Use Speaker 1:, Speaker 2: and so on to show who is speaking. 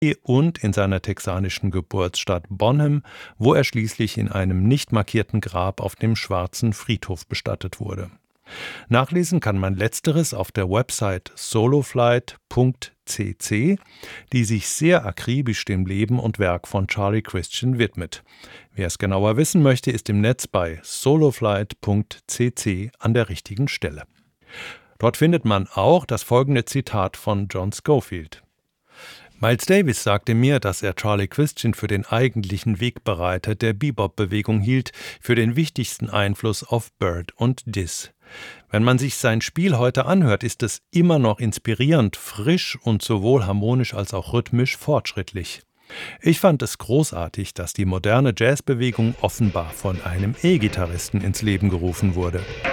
Speaker 1: und in seiner texanischen Geburtsstadt Bonham, wo er schließlich in einem nicht markierten Grab auf dem Schwarzen Friedhof bestattet wurde. Nachlesen kann man Letzteres auf der Website soloflight.cc, die sich sehr akribisch dem Leben und Werk von Charlie Christian widmet. Wer es genauer wissen möchte, ist im Netz bei soloflight.cc an der richtigen Stelle. Dort findet man auch das folgende Zitat von John Scofield. Miles Davis sagte mir, dass er Charlie Christian für den eigentlichen Wegbereiter der Bebop-Bewegung hielt, für den wichtigsten Einfluss auf Bird und Diss. Wenn man sich sein Spiel heute anhört, ist es immer noch inspirierend, frisch und sowohl harmonisch als auch rhythmisch fortschrittlich. Ich fand es großartig, dass die moderne Jazzbewegung offenbar von einem E-Gitarristen ins Leben gerufen wurde.